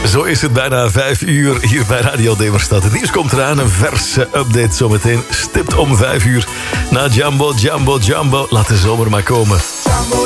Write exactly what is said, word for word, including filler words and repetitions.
Zo is het bijna vijf uur hier bij Radio Demerstad. Het nieuws komt eraan, een verse update zometeen. Stipt om vijf uur. Na Jumbo, Jumbo, Jumbo. Laat de zomer maar komen. Jumbo,